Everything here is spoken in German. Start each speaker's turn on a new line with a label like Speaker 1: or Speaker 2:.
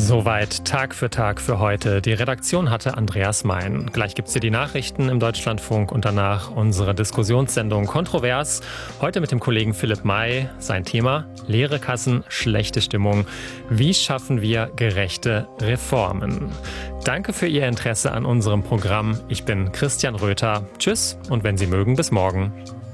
Speaker 1: Soweit Tag für heute. Die Redaktion hatte Andreas Mein. Gleich gibt's hier die Nachrichten im Deutschlandfunk und danach unsere Diskussionssendung Kontrovers. Heute mit dem Kollegen Philipp May. Sein Thema: leere Kassen, schlechte Stimmung. Wie schaffen wir gerechte Reformen? Danke für Ihr Interesse an unserem Programm. Ich bin Christian Röther. Tschüss und wenn Sie mögen, bis morgen.